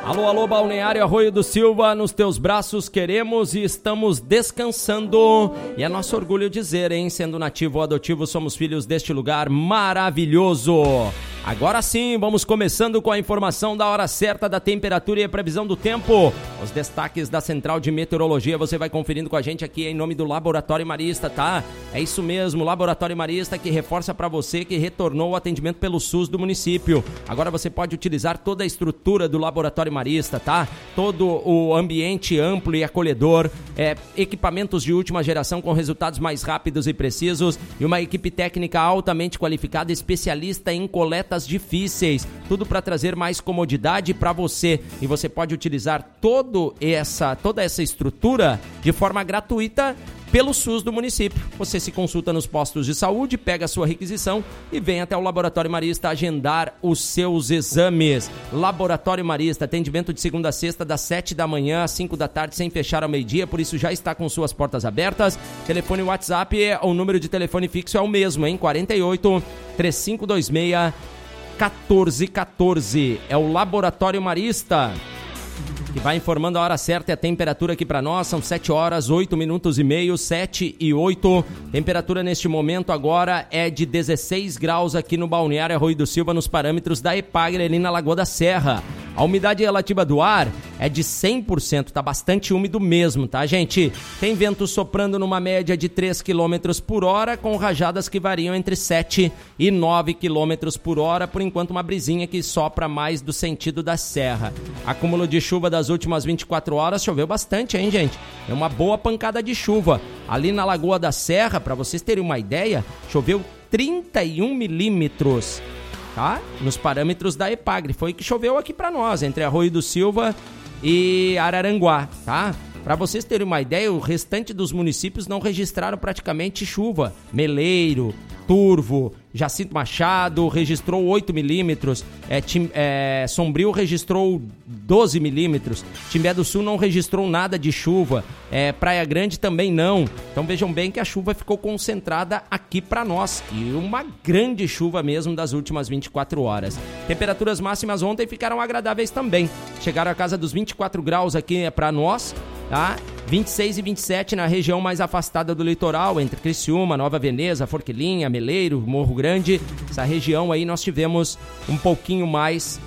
Alô, alô, Balneário Arroio do Silva, nos teus braços queremos e estamos descansando. E é nosso orgulho dizer, hein, sendo nativo ou adotivo, somos filhos deste lugar maravilhoso. Agora sim, vamos começando com a informação da hora certa da temperatura e a previsão do tempo. Os destaques da Central de Meteorologia você vai conferindo com a gente aqui em nome do Laboratório Marista, tá? É isso mesmo, Laboratório Marista que reforça para você que retornou o atendimento pelo SUS do município. Agora você pode utilizar toda a estrutura do Laboratório Marista, tá? Todo o ambiente amplo e acolhedor, equipamentos de última geração com resultados mais rápidos e precisos e uma equipe técnica altamente qualificada, especialista em coletas difíceis, tudo para trazer mais comodidade para você. E você pode utilizar toda essa estrutura de forma gratuita pelo SUS do município. Você se consulta nos postos de saúde, pega a sua requisição e vem até o Laboratório Marista agendar os seus exames. Laboratório Marista, atendimento de segunda a sexta, das 7 da manhã às 5 da tarde, sem fechar ao meio-dia, por isso já está com suas portas abertas. Telefone WhatsApp, o número de telefone fixo é o mesmo, hein? 48 3526 1414. É o Laboratório Marista que vai informando a hora certa e a temperatura aqui para nós. São 7 horas, 8 minutos e meio, 7 e 8. Temperatura neste momento agora é de 16 graus aqui no Balneário Arroio do Silva, nos parâmetros da EPAGRE ali na Lagoa da Serra. A umidade relativa do ar é de 100%, tá bastante úmido mesmo, tá, gente? Tem vento soprando numa média de 3 km por hora, com rajadas que variam entre 7 e 9 km por hora, por enquanto uma brisinha que sopra mais do sentido da serra. Acúmulo de chuva das últimas 24 horas, choveu bastante, hein, gente? É uma boa pancada de chuva. Ali na Lagoa da Serra, para vocês terem uma ideia, choveu 31 milímetros. Tá? Nos parâmetros da EPAGRE. Foi que choveu aqui para nós, entre Arroio do Silva e Araranguá, tá? Para vocês terem uma ideia, o restante dos municípios não registraram praticamente chuva. Meleiro, Turvo, Jacinto Machado registrou 8 milímetros, Sombrio registrou 12 milímetros, Timbé do Sul não registrou nada de chuva, Praia Grande também não. Então vejam bem que a chuva ficou concentrada aqui para nós, e uma grande chuva mesmo das últimas 24 horas. Temperaturas máximas ontem ficaram agradáveis também, chegaram a casa dos 24 graus aqui para nós, tá? 26 e 27 na região mais afastada do litoral, entre Criciúma, Nova Veneza, Forquilinha, Meleiro, Morro Grande. Essa região aí nós tivemos um pouquinho mais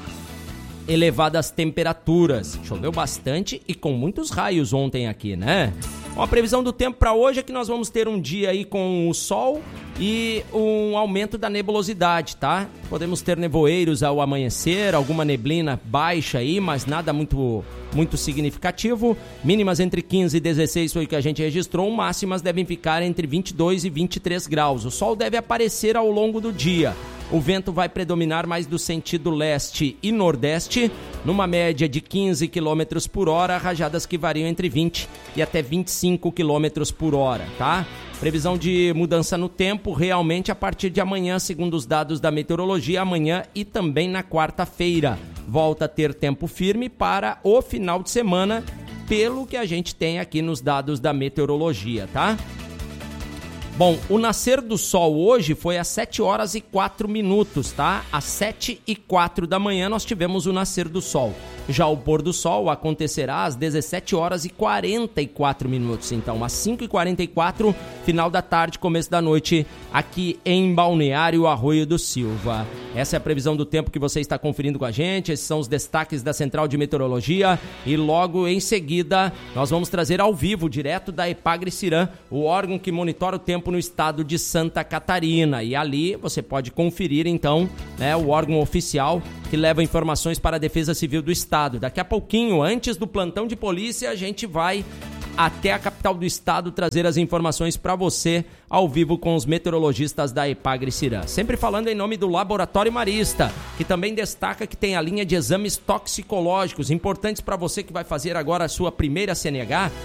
elevadas temperaturas. Choveu bastante e com muitos raios ontem aqui, né? Bom, a previsão do tempo para hoje é que nós vamos ter um dia aí com o sol e um aumento da nebulosidade, tá? Podemos ter nevoeiros ao amanhecer, alguma neblina baixa aí, mas nada muito significativo. Mínimas entre 15 e 16 foi o que a gente registrou, máximas devem ficar entre 22 e 23 graus. O sol deve aparecer ao longo do dia. O vento vai predominar mais do sentido leste e nordeste, numa média de 15 km por hora, rajadas que variam entre 20 e até 25 km por hora, tá? Previsão de mudança no tempo realmente a partir de amanhã, segundo os dados da meteorologia, amanhã e também na quarta-feira. Volta a ter tempo firme para o final de semana, pelo que a gente tem aqui nos dados da meteorologia, tá? Bom, o nascer do sol hoje foi às 7 horas e 4 minutos, tá? Às 7 e 4 da manhã nós tivemos o nascer do sol. Já o pôr do sol acontecerá às 17 horas e 44 minutos. Então, às 5h44, final da tarde, começo da noite, aqui em Balneário Arroio do Silva. Essa é a previsão do tempo que você está conferindo com a gente. Esses são os destaques da Central de Meteorologia. E logo em seguida, nós vamos trazer ao vivo, direto da EPAGRE-Ciram, o órgão que monitora o tempo no estado de Santa Catarina. E ali você pode conferir, então, né, o órgão oficial que leva informações para a Defesa Civil do Estado. Daqui a pouquinho, antes do plantão de polícia, a gente vai até a capital do estado trazer as informações para você ao vivo com os meteorologistas da EPAGRE-Ciram. Sempre falando em nome do Laboratório Marista, que também destaca que tem a linha de exames toxicológicos importantes para você que vai fazer agora a sua primeira CNH.